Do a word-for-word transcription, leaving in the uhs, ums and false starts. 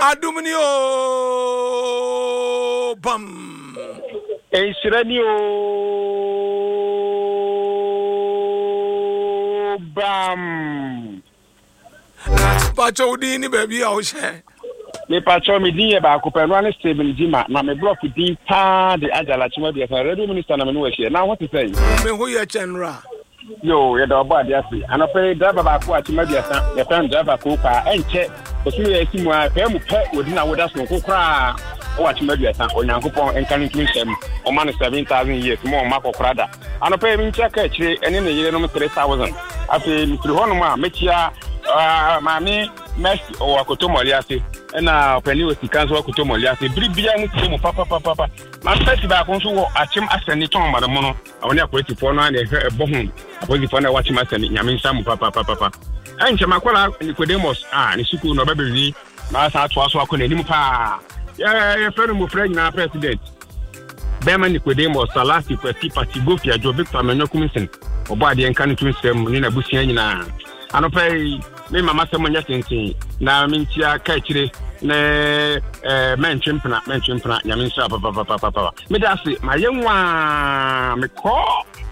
Adumni o bam. Ensirani o bam. Pacho di ni baby a o she. Me pacho me din e ba ko penu an Steven Jima na me block din pa de Ajala Chima de radio minister na me no we share. Now what to say? Me who ye chenra. Yo, ye da oba de ase. Anope driver ba ko Chima de asa. Ye fan driver ko pa enche. Osu ye simu a pe mu pe odi na woda so ko kra. O Chima de asa. Onyankopon enkan ntumi sem. O man seven thousand years mo ma ko krada. Anope mi nche ka kire ene ne yire no three thousand. Afi mi tiri hono ma mechia mami Messi o akoto moliase. Na openi o sikanso akoto moliase. Bribia mu timo papa papa papa. Ma pesi ba konso wo achim asani ton madamu no. Awoni apolitifo no na ehwe ebohun. Apolitifo na wachim asani nyame nsamu papa papa papa. Anche makola Nicodemus ah ni suku no babewi na sa ato aso akọ n'anim pa. Ya ya fere mu frɛ nyina president. Bema Nicodemus Salasi Kwesi Party Gofia Jo Victor Menyokumisen. Obo ade enka no tumsem ni na busia nyina. Anopai me mama se monya tintin na mintia ka kire na eh mentwempna mentwempna nyame nsa papa papa papa me da se mayenwa me ko